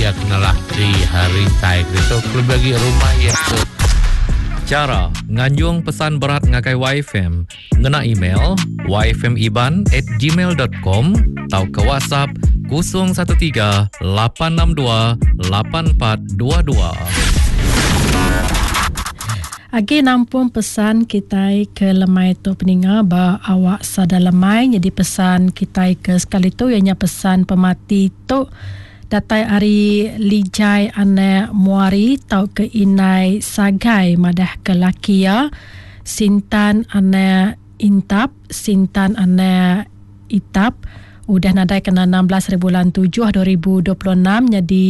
ia kenalah di hari taik itu lebih bagi rumah ia tu. Cara nganjung pesan berat ngakai YFM ngena email yfmiban@gmail.com atau ke WhatsApp 013 862 8422. Agi nampung pesan kita ke lemai tu peninga ba awak sada lemai jadi pesan kita ke sekali tu ianya pesan pemati tu datai ari lijai ane muari tau ke inai sagai madah ke lakia sintan ane intap sintan ane itap udah nadai kena 16 bulan 7 2026 jadi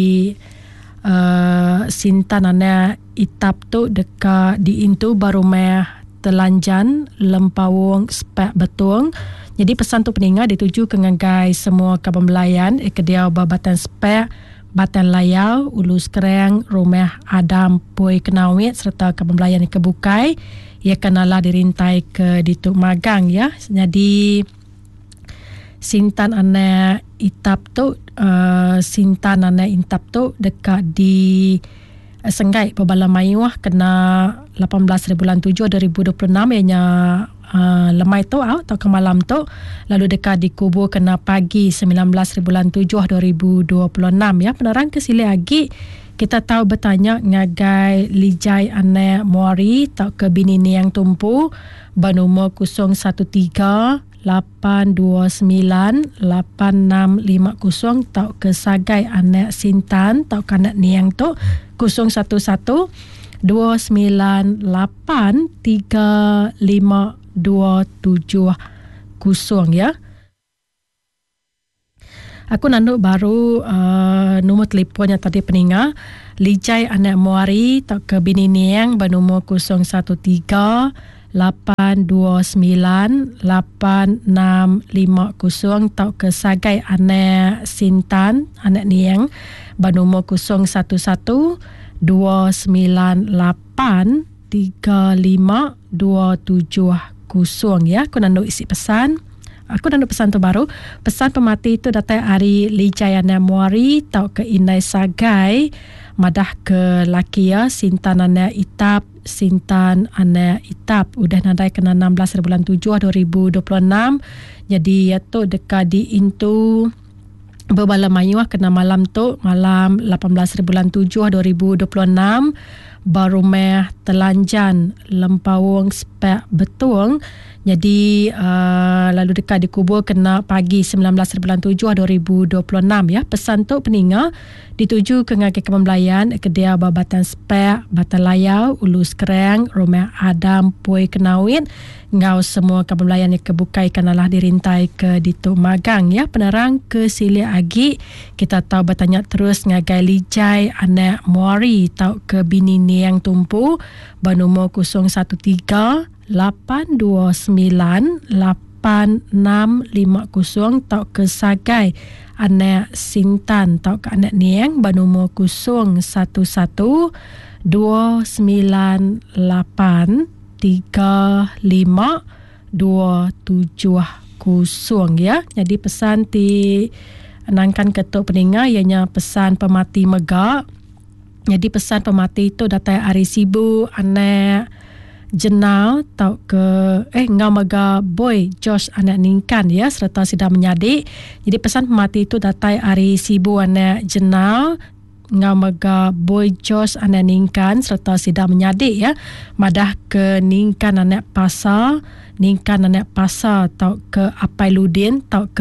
sintan ane itap tu dekat di intu baru meh telanjan lempawung spek betung. Jadi pesan tu peningat dituju ke ngagai semua kabembelayan kedia babatan spek, batan layau, ulus kereng, rumah Adam, Poi Kenawit serta kabembelayan kebukai. Ia kenalah dirintai ke dituk magang ya. Jadi sintan ane itap tu sintan ane intap tu dekat di Senggai Babala Mayuah kena 18 bulan 7 2026 ianya lemai tu atau ke malam tu lalu dekat dikubur kena pagi 19 bulan 7 2026 ya. Penerang ke sili lagi kita tahu bertanya ngagai lijai ane muari tau ke bini ni yang tumpu banumur 013 829 8650 tau ke sagai anak sintan tau ke anak niang tu 011 298 3527 ya. Aku nanduk baru nombor telefon yang tadi peninga lijai anak muari tau ke bini niang banumur 013 829 8650 tau ke sagai anak sintan anak niang banumur 011 298 3527 ya. Aku nanduk isi pesan. Aku nanduk pesan tu baru. Pesan pemati itu datai hari lijayana muari tau ke inai sagai madah ke lakia sintan ane itap sintan ane itap udah nadai kena 16 bulan 7 2026 jadi ya tu dekat di intu Babala Mayuah kena malam tu malam 18 bulan 7 2026 baru meh telanjan lempawung spek betung jadi lalu dekat dikubur kena pagi 19 bulan 7 2026 ya. Pesan tu peninga dituju ke ngagai kepembelayan kedia babatan spek batan layau ulus kereng rumah Adam Poi Kenawit ngau semua kepembelayan yang kebukai kanalah dirintai ke dituk magang ya. Penerang ke sili agi kita tahu bertanya terus ngagai lijai anak muari tau ke bini ni yang tumpu banumur 013 829 8650 tau ke sagai anak sintan tau ke anak niang banumur 011 298 3527 ya. Jadi pesan ti anangkan ketuk peninga ianya pesan pemati megak. Jadi pesan pemati itu datai hari sibu anak jenau tau ke ngau maga boy Josh anak ningkan ya serta sidang menyadik. Jadi pesan pemati itu datai hari sibu anak jenau ngau maga boy Josh anak ningkan serta sidang menyadik ya. Madah ke ningkan anak pasar tau ke Apailudin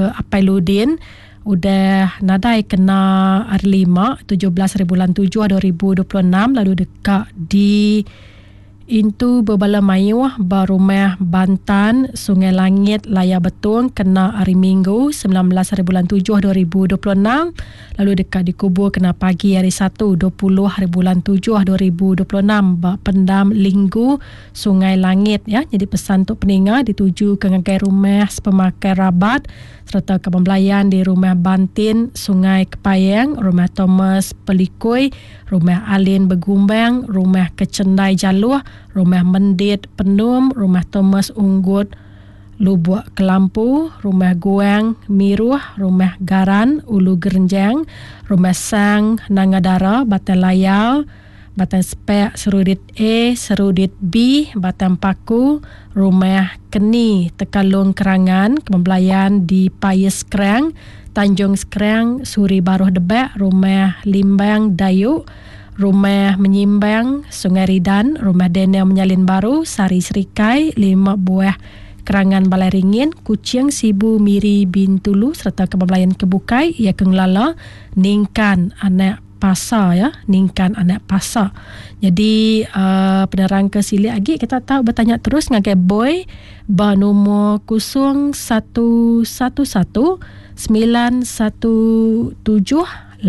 udah nadai kena hari 5 17 bulan 7 2026 lalu dekat di Intu Babala Mayuah Barumah Bantan Sungai Langit Laya Betung kena hari Minggu 19 bulan 7 2026 lalu dekat dikubur kena pagi hari 1 20 bulan 7 2026 Pendam Linggu Sungai Langit ya. Jadi pesan untuk peninga dituju ke ngagai rumah pemakai rabat serta kepembelayan di rumah Bantin Sungai Kepayang, rumah Thomas Pelikui, rumah Alin Begumbang, rumah Kecendai Jaluh, rumah Mendit Penum, rumah Thomas Unggut Lubuk Kelampu, Rumah Guang, Miruh, Rumah Garan, Ulu Gerenjang, Rumah Sang, Nangadara, Batan Layau, Batan Spek, Serudit A, Serudit B, Batan Paku, Rumah Keni, Tekalung Kerangan, Kembelayan di Payas Kerang, Tanjung Sekerang, Suri Baruh Debek, Rumah Limbang Dayuk, Rumah Menyimbang, Sungai Ridan, Rumah Daniel Menyalin Baru, Sari Serikai, 5 buah Kerangan Balai Ringin, Kuching Sibu Miri Bintulu serta Kebelayan Kebukai, ia Kenglala, Ningkan Anak Pasar ya, Ningkan Anak Pasar. Jadi penerang ke sili lagi kita tahu bertanya terus ngagai boy ba nombor 0111 917 8684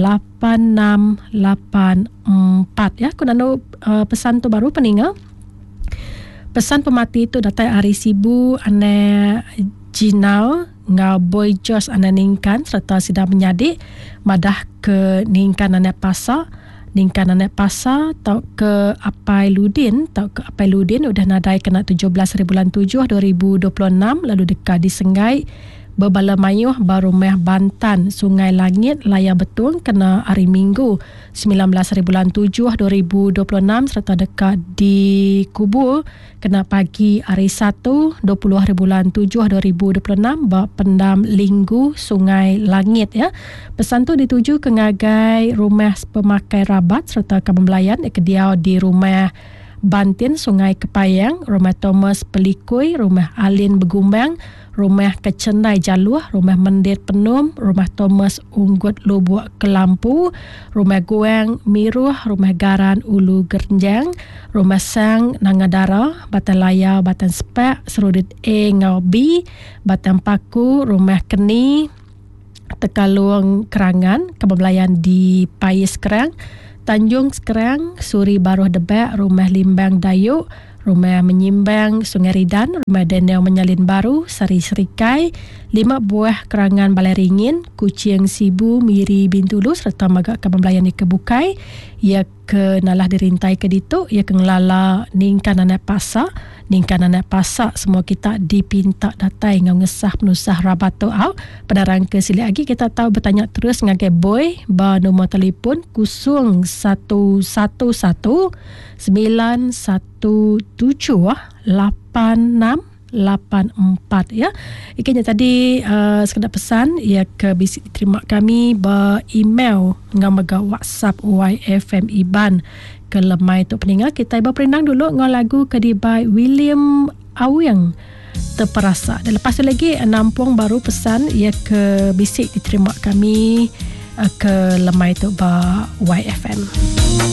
ya. Kunano pesan tu baru peninggal. Pesan pemati itu datai Ari Sibu ane Jinau ngau boy Jos ane Ningkan serta sidang menyadik madah ke Ningkan ane Pasar, Ningkan ane Pasar tau ke Apai Ludin, tau ke Apai Ludin udah nadai kena 17 bulan 7 2026 lalu dekat di Senggai Bebala Mayuh Baru Meh Bantan Sungai Langit Laya Betung kena hari Minggu 19 bulan 7 2026 serta dekat di Kubur kena pagi hari 1 20 bulan 7 2026 Pendam Linggu Sungai Langit ya. Pesan tu dituju ke ngagai rumah pemakai rabat serta kebelayan kediau di rumah Bantin Sungai Kepayang, Rumah Thomas Pelikui, Rumah Alin Begumbang, Rumah Kecendai Jaluh, Rumah Mendir Penum, Rumah Thomas Unggut Lubuk Kelampu, Rumah Guang Miruh, Rumah Garan Ulu Gerenjang, Rumah Sang Nangadara, Batan Layau, Batan Spek, Serudit A Ngau B, Batan Paku, Rumah Keni, Tekalung Kerangan, Kebelayan di Payas Kerang, Tanjung Sekerang, Suri Baruh Debek, Rumah Limbang Dayuk, Rumah Menyimbang Sungai Ridan, Rumah Daniel Menyalin Baru, Sari Serikai, 5 buah Kerangan Balai Ringin, Kuching Sibu Miri Bintulu serta Magak Kebelayan di Kebukai, ia ke nalah dirintai ke ditu, ia ke ngelala Ningkan Anak Pasar, Ningkan Anak Pasar semua kita dipinta datai ngau ngesah penusah rabat tu au. Penerang ke sili lagi kita tahu bertanya terus ngagai boy ba nombor telefon 0111 917 8684 ya. Ikannya tadi sekedar pesan ia ke bisik diterima kami ba email ngamaga WhatsApp YFM Iban ke lemai tu peninggal kita iba perindang dulu ngau lagu ke by William Awing Terperasa. Dan lepas tu lagi nampung baru pesan ia ke bisik diterima kami ke lemai tu ba YFM.